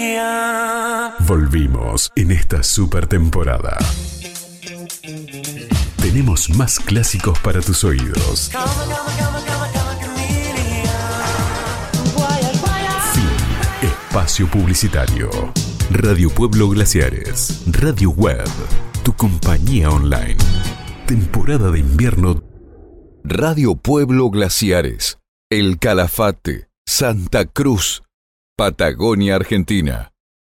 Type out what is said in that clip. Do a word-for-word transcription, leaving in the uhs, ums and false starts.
Volvimos en esta super temporada. Tenemos más clásicos para tus oídos. Fin. Espacio publicitario. Radio Pueblo Glaciares. Radio Web. Tu compañía online. Temporada de invierno. Radio Pueblo Glaciares. El Calafate. Santa Cruz. Patagonia, Argentina.